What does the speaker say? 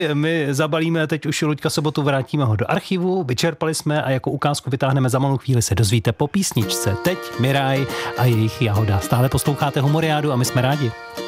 My zabalíme teď už Luďka Sobotu, vrátíme ho do archivu, vyčerpali jsme a jako ukázku vytáhneme za malou chvíli, se dozvíte po písničce. Teď Miraj a jejich Jahoda. Stále posloucháte Humoriádu a my jsme rádi.